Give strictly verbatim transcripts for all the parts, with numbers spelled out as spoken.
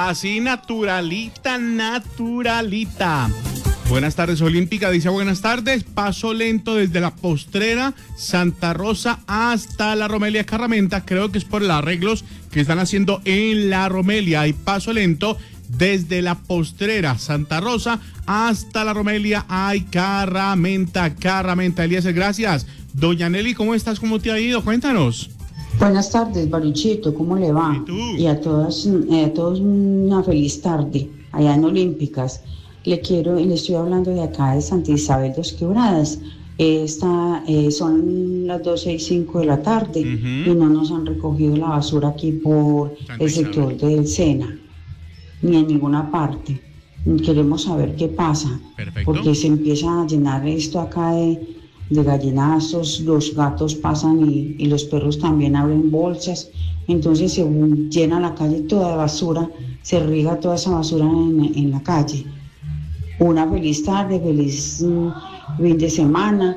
Así naturalita, naturalita. Buenas tardes, Olímpica. Dice buenas tardes. Paso lento desde la Postrera, Santa Rosa hasta la Romelia Carramenta. Creo que es por los arreglos que están haciendo en la Romelia. Hay paso lento desde la Postrera, Santa Rosa hasta la Romelia. Hay Carramenta, Carramenta. Eliezer, gracias. Doña Nelly, ¿cómo estás? ¿Cómo te ha ido? Cuéntanos. Buenas tardes, Baruchito, ¿cómo le va? ¿Y tú? Y a todas, eh, a todos una feliz tarde allá en Olímpicas. Le quiero y le estoy hablando de acá de Santa Isabel Dos Quebradas. Esta, eh, son las doce y cinco de la tarde uh-huh. y no nos han recogido la basura aquí por Santa el sector Isabel. Del Sena, ni en ninguna parte. Queremos saber qué pasa. Perfecto. Porque se empieza a llenar esto acá de, de gallinazos, los gatos pasan y, y los perros también abren bolsas, entonces se llena la calle toda de basura, se riega toda esa basura en, en la calle. Una feliz tarde, feliz um, fin de semana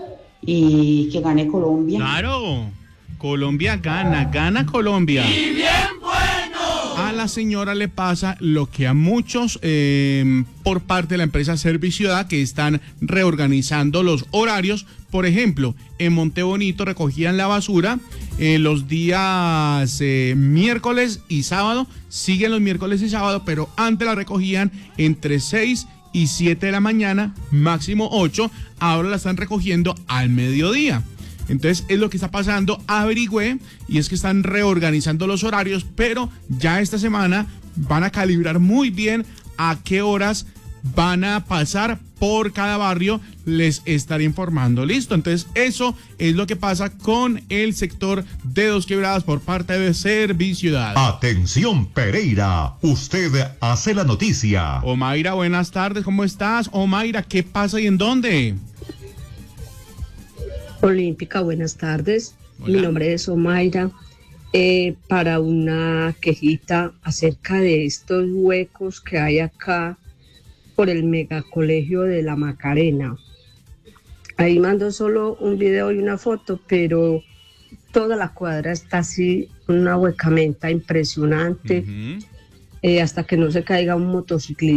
y que gane Colombia. Claro, Colombia gana, gana Colombia. ¡Y bien bueno! A la señora le pasa lo que a muchos eh, por parte de la empresa Serviciudad, que están reorganizando los horarios. Por ejemplo, en Montebonito recogían la basura eh, los días eh, miércoles y sábado, siguen los miércoles y sábado, pero antes la recogían entre seis y siete de la mañana, máximo ocho, ahora la están recogiendo al mediodía. Entonces es lo que está pasando, averigüé, y es que están reorganizando los horarios, pero ya esta semana van a calibrar muy bien a qué horas van a pasar por cada barrio, les estaré informando. Listo, entonces eso es lo que pasa con el sector de Dos Quebradas por parte de Serviciudad. Atención, Pereira, usted hace la noticia. Omaira, buenas tardes, ¿cómo estás? Omaira, ¿qué pasa y en dónde? Olímpica, buenas tardes. Hola. Mi nombre es Omaira. Eh, para una quejita acerca de estos huecos que hay acá por el megacolegio de la Macarena. Ahí mando solo un video y una foto, pero toda la cuadra está así, una huecamenta impresionante, uh-huh. eh, hasta que no se caiga un motociclista.